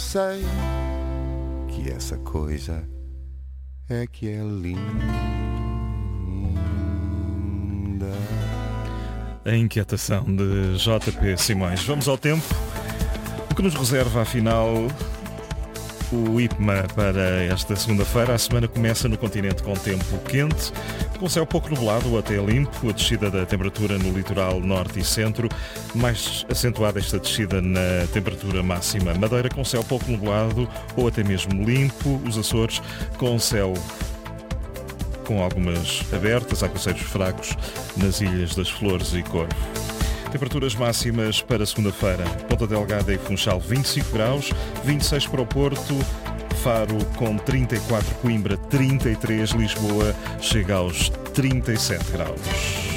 sei que essa coisa é que é linda. A inquietação de JP Simões. Vamos ao tempo. O que nos reserva, afinal, o IPMA para esta segunda-feira? A semana começa no continente com tempo quente, com céu pouco nublado ou até limpo, a descida da temperatura no litoral norte e centro, mais acentuada esta descida na temperatura máxima. Madeira com céu pouco nublado ou até mesmo limpo, os Açores com céu com algumas abertas, aguaceiros fracos nas Ilhas das Flores e Corvo. Temperaturas máximas para segunda-feira. Ponta Delgada e Funchal 25 graus, 26 para o Porto, Faro com 34, Coimbra 33, Lisboa chega aos 37 graus.